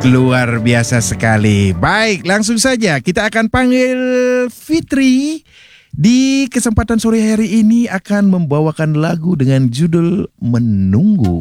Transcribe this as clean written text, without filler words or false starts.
Luar biasa sekali. Baik, langsung saja kita akan panggil Fitri. Di kesempatan sore hari ini akan membawakan lagu dengan judul Menunggu.